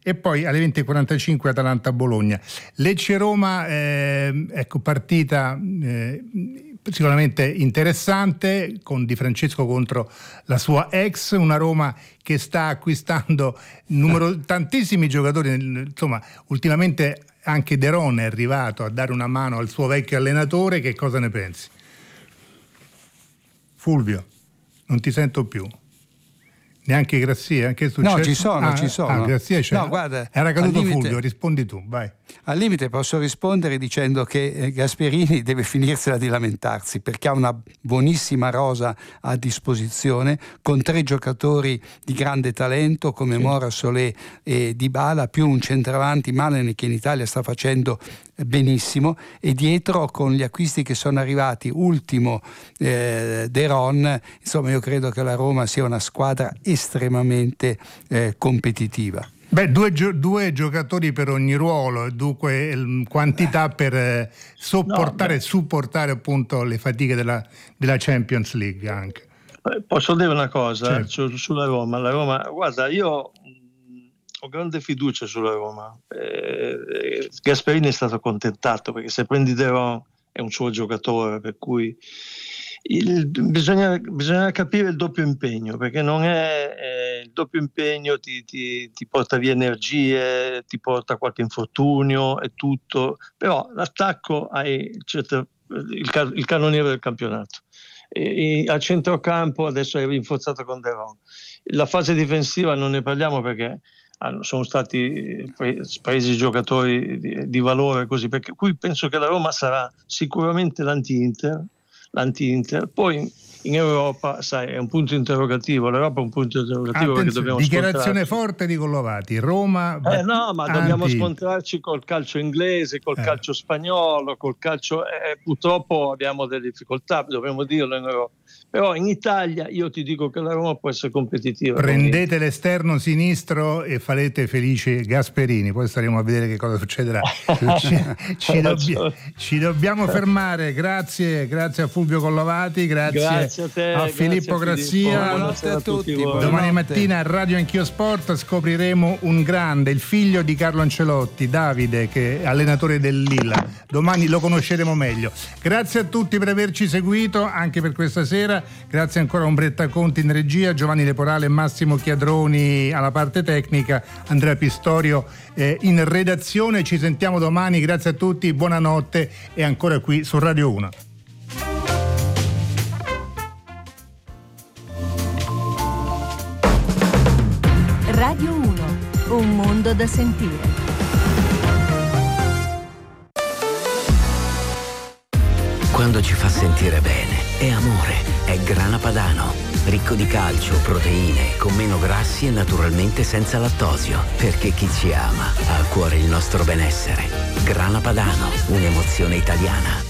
e poi alle 20:45 Atalanta-Bologna. Lecce-Roma, partita sicuramente interessante, con Di Francesco contro la sua ex, una Roma che sta acquistando tantissimi giocatori, insomma ultimamente anche De Ron è arrivato a dare una mano al suo vecchio allenatore. Che cosa ne pensi? Fulvio, non ti sento più. Neanche Grazia? Che è successo? No, ci sono. Grazia c'è. No, guarda, era caduto limite, Fulvio, rispondi tu, vai. Al limite posso rispondere dicendo che Gasperini deve finirsela di lamentarsi, perché ha una buonissima rosa a disposizione con 3 giocatori di grande talento come Mora, Solé e Dybala, più un centravanti, Malen, che in Italia sta facendo benissimo, e dietro con gli acquisti che sono arrivati, ultimo De Ron. Insomma, io credo che la Roma sia una squadra estremamente competitiva. Beh, due giocatori per ogni ruolo, e dunque quantità per supportare appunto le fatiche della Champions League anche. Posso dire una cosa? Certo. Sulla Roma? La Roma, guarda, io ho grande fiducia sulla Roma. Gasperini è stato accontentato, perché se prendi De Ron è un suo giocatore, per cui bisogna capire il doppio impegno, perché non è il doppio impegno ti porta via energie, ti porta qualche infortunio e tutto, però l'attacco hai il cannoniere del campionato, e a centrocampo adesso è rinforzato con De Ron. La fase difensiva non ne parliamo, perché sono stati presi giocatori di valore, così, perché qui penso che la Roma sarà sicuramente l'anti-Inter. Poi in Europa, sai, è un punto interrogativo. L'Europa è un punto interrogativo, perché dobbiamo dichiarazione forte di Collovati. Roma dobbiamo scontrarci col calcio inglese, col calcio spagnolo, col calcio, purtroppo abbiamo delle difficoltà, dobbiamo dirlo, in Europa. Però in Italia io ti dico che la Roma può essere competitiva. Prendete l'esterno sinistro e farete felice Gasperini, poi staremo a vedere che cosa succederà. Ci dobbiamo fermare. Grazie a Fulvio Collovati, grazie a te, a Filippo Grazia. Buonanotte a tutti. Domani mattina a Radio Anch'io Sport scopriremo un grande, il figlio di Carlo Ancelotti, Davide, che è allenatore del Lilla. Domani lo conosceremo meglio. Grazie a tutti per averci seguito anche per questa sera. Grazie ancora a Ombretta Conti in regia, Giovanni Leporale e Massimo Chiadroni alla parte tecnica, Andrea Pistorio in redazione. Ci sentiamo domani, grazie a tutti, buonanotte, e ancora qui su Radio 1. Radio 1, un mondo da sentire. Quando ci fa sentire bene, è amore, è Grana Padano, ricco di calcio, proteine, con meno grassi e naturalmente senza lattosio, perché chi ci ama ha a cuore il nostro benessere. Grana Padano, un'emozione italiana.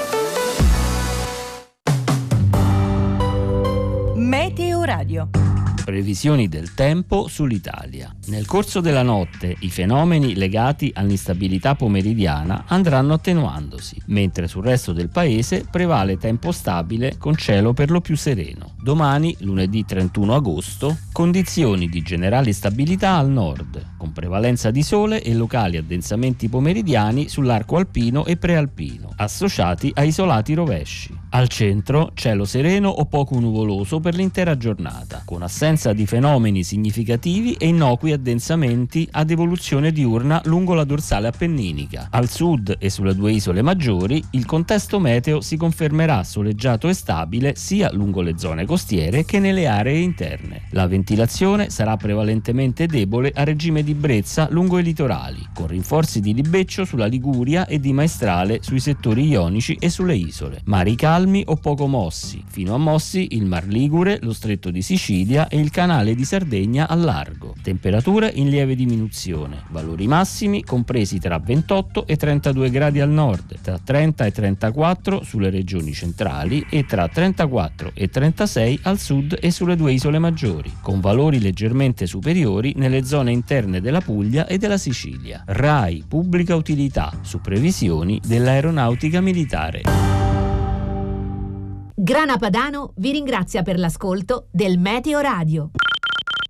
Meteo Radio. Previsioni del tempo sull'Italia. Nel corso della notte i fenomeni legati all'instabilità pomeridiana andranno attenuandosi, mentre sul resto del paese prevale tempo stabile con cielo per lo più sereno. Domani, lunedì 31 agosto, condizioni di generale stabilità al nord, con prevalenza di sole e locali addensamenti pomeridiani sull'arco alpino e prealpino, associati a isolati rovesci. Al centro, cielo sereno o poco nuvoloso per l'intera giornata, con assenza di fenomeni significativi e innocui addensamenti ad evoluzione diurna lungo la dorsale appenninica. Al sud e sulle 2 isole maggiori, il contesto meteo si confermerà soleggiato e stabile sia lungo le zone costiere che nelle aree interne. La ventilazione sarà prevalentemente debole a regime di brezza lungo i litorali, con rinforzi di libeccio sulla Liguria e di maestrale sui settori ionici e sulle isole. Mari calmi o poco mossi, fino a mossi il Mar Ligure, lo Stretto di Sicilia e il canale di Sardegna al largo. Temperature in lieve diminuzione, valori massimi compresi tra 28 e 32 gradi al nord, tra 30 e 34 sulle regioni centrali e tra 34 e 36 al sud e sulle 2 isole maggiori, con valori leggermente superiori nelle zone interne della Puglia e della Sicilia. RAI Pubblica Utilità, su previsioni dell'Aeronautica Militare. Grana Padano vi ringrazia per l'ascolto del Meteo Radio.